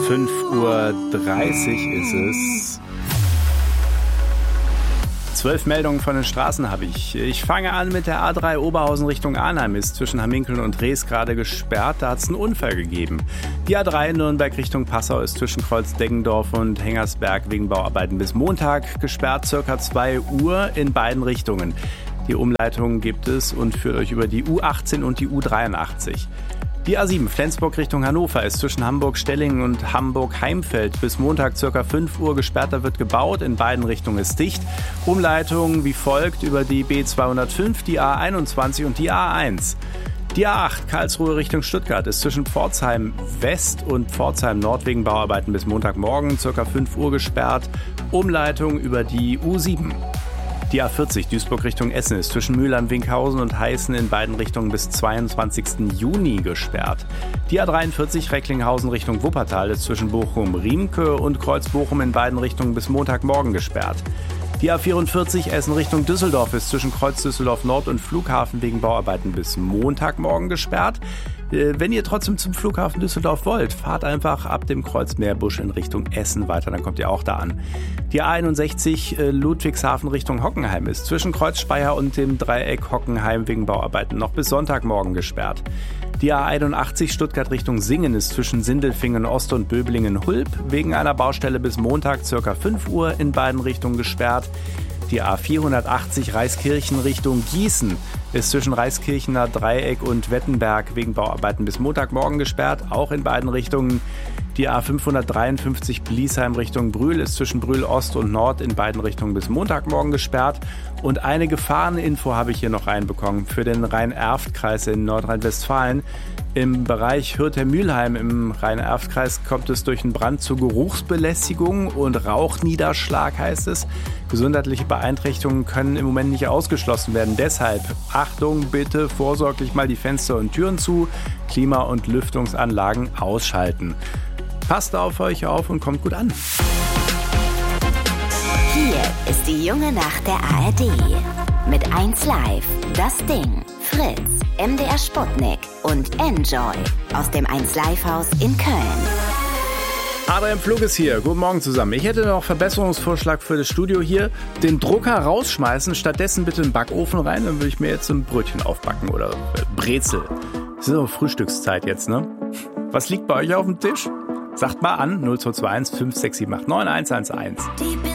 5:30 Uhr ist es. 12 Meldungen von den Straßen habe ich. Ich fange an mit der A3 Oberhausen Richtung Arnheim. Ist zwischen Hamminkeln und Rees gerade gesperrt. Da hat es einen Unfall gegeben. Die A3 Nürnberg Richtung Passau ist zwischen Kreuz Deggendorf und Hengersberg wegen Bauarbeiten bis Montag gesperrt. Circa 2 Uhr in beiden Richtungen. Die Umleitung gibt es und führt euch über die U18 und die U83. Die A7 Flensburg Richtung Hannover ist zwischen Hamburg-Stellingen und Hamburg-Heimfeld bis Montag ca. 5 Uhr gesperrt. Da wird gebaut, in beiden Richtungen ist dicht. Umleitung wie folgt über die B205, die A21 und die A1. Die A8 Karlsruhe Richtung Stuttgart ist zwischen Pforzheim West und Pforzheim Nord wegen Bauarbeiten bis Montagmorgen ca. 5 Uhr gesperrt. Umleitung über die U7. Die A40 Duisburg Richtung Essen ist zwischen Mülheim-Winkhausen und Heißen in beiden Richtungen bis 22. Juni gesperrt. Die A43 Recklinghausen Richtung Wuppertal ist zwischen Bochum-Riemke und Kreuz-Bochum in beiden Richtungen bis Montagmorgen gesperrt. Die A44 Essen Richtung Düsseldorf ist zwischen Kreuz Düsseldorf Nord und Flughafen wegen Bauarbeiten bis Montagmorgen gesperrt. Wenn ihr trotzdem zum Flughafen Düsseldorf wollt, fahrt einfach ab dem Kreuz Meerbusch in Richtung Essen weiter, dann kommt ihr auch da an. Die A61 Ludwigshafen Richtung Hockenheim ist zwischen Kreuz Speyer und dem Dreieck Hockenheim wegen Bauarbeiten noch bis Sonntagmorgen gesperrt. Die A81 Stuttgart Richtung Singen ist zwischen Sindelfingen Ost und Böblingen-Hulb wegen einer Baustelle bis Montag ca. 5 Uhr in beiden Richtungen gesperrt. Die A480 Reiskirchen Richtung Gießen ist zwischen Reiskirchener Dreieck und Wettenberg wegen Bauarbeiten bis Montagmorgen gesperrt, auch in beiden Richtungen. Die A553 Bliesheim Richtung Brühl ist zwischen Brühl Ost und Nord in beiden Richtungen bis Montagmorgen gesperrt. Und eine Gefahreninfo habe ich hier noch reinbekommen für den Rhein-Erft-Kreis in Nordrhein-Westfalen. Im Bereich Hürth-Mülheim im Rhein-Erft-Kreis kommt es durch einen Brand zu Geruchsbelästigung und Rauchniederschlag, heißt es. Gesundheitliche Beeinträchtigungen können im Moment nicht ausgeschlossen werden. Deshalb Achtung, bitte vorsorglich mal die Fenster und Türen zu, Klima- und Lüftungsanlagen ausschalten. Passt auf euch auf und kommt gut an. Hier ist die junge Nacht der ARD. Mit 1Live, Das Ding, Fritz, MDR Sputnik und Enjoy aus dem 1Live-Haus in Köln. Adrian Flug ist hier. Guten Morgen zusammen. Ich hätte noch Verbesserungsvorschlag für das Studio hier. Den Drucker rausschmeißen, stattdessen bitte einen Backofen rein. Dann würde ich mir jetzt ein Brötchen aufbacken oder Brezel. Es ist aber Frühstückszeit jetzt, ne? Was liegt bei euch auf dem Tisch? Sagt mal an, 0221 5678 9111.